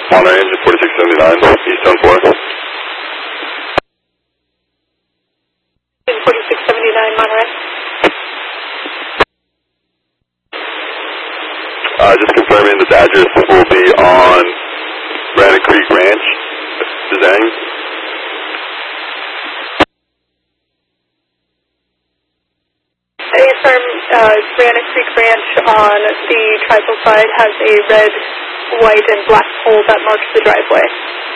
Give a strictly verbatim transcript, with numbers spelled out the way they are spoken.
Monterey, engine forty-six seventy-nine, eastbound four. forty-six seventy-nine, Monterey. Uh, just confirming the address will be on Granite Creek Ranch, Dzang. A firm uh, Granite Creek Ranch on the tribal side has a red, white, and black pole that marks the driveway.